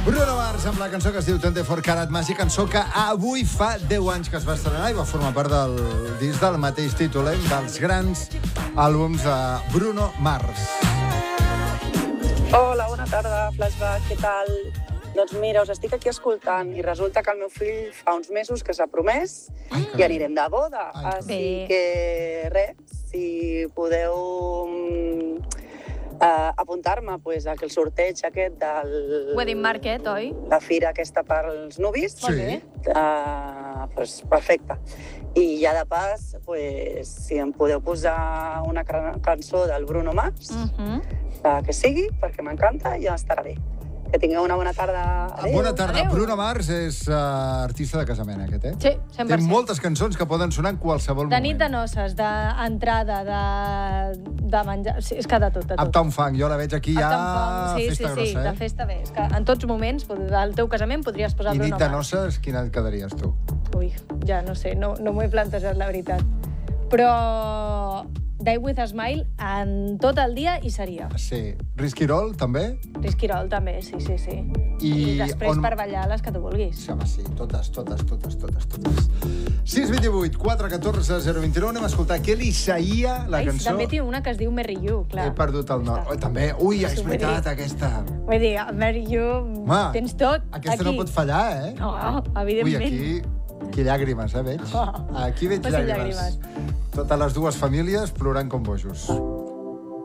Bruno Mars amb la cançó que es diu 24 Karat Magic, cançó que avui fa 10 anys que es va estrenar i va formar part del disc del mateix títol, dels grans àlbums de Bruno Mars. Hola, bona tarda, Flashback, què tal? Doncs mira, us estic aquí escoltant i resulta que el meu fill fa uns mesos que s'ha promès i anirem de boda. Així que res, si podeu apuntar-me pues, a que el sorteig aquest del... Wedding Market, oi? La fira aquesta pels nuvis. Sí. Pues, perfecte. I ja de pas, pues, si em podeu posar una cançó del Bruno Mars, que sigui, perquè m'encanta, ja estarà bé. Que tingueu una bona tarda. Adéu. Bona tarda. Adéu. Bruno Mars és artista de casament, aquest, Sí, 100%. Té moltes cançons que poden sonar en qualsevol De moment. nit de noces, d'entrada, de menjar... Sí, és que de tot, de tot. Uptown Funk, jo la veig aquí ja festa grossa, de festa bé. És que en tots moments, al teu casament, podries posar I Bruno nit Mars. de noces, quina et quedaries, tu? Ui, ja no sé, no m'ho he plantejat, la veritat. Però Die With a Smile en tot el dia hi seria. Sí. Risky Roll, també? Risky Roll també, sí. I després per ballar les que tu vulguis. Sí, home, sí, totes. 628 414 029, anem a escoltar què li seia la cançó. També té una que es diu Marry You, clar. He perdut el nord. També, ui, és veritat, aquesta. Vull dir, Marry You, tens tot Aquesta aquí. no pot fallar, eh? No, evidentment. Ui, aquí llàgrimes, veig? Aquí veig Posi llàgrimes. Totes les dues famílies plorant com bojos.